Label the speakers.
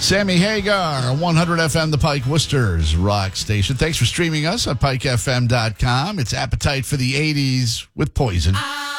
Speaker 1: Sammy Hagar, 100 FM, the Pike Worcester's rock station. Thanks for streaming us on pikefm.com. It's Appetite for the 80s with Poison.